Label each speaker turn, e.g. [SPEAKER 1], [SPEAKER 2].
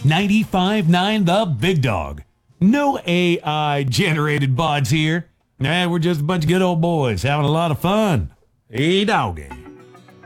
[SPEAKER 1] 95.9 The Big Dog. No AI-generated bots here. We're just a bunch of good old boys having a lot of fun. Hey, doggy.